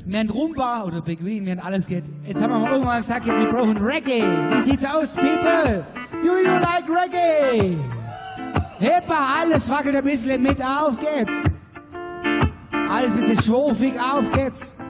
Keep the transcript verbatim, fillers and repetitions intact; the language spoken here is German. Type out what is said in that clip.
Wir haben Rumba oder Big Ween, wir haben alles geht. Jetzt haben wir mal irgendwann gesagt, wir brauchen Reggae. Wie sieht's aus, people? Do you like Reggae? Heppa, alles wackelt ein bisschen mit, auf geht's. Alles ein bisschen schwurfig, auf geht's.